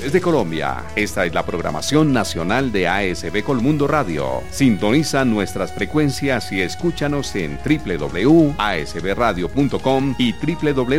regiones de Colombia. Esta es la programación nacional de ASB Colmundo Radio. Sintoniza nuestras frecuencias y escúchanos en www.asbradio.com y www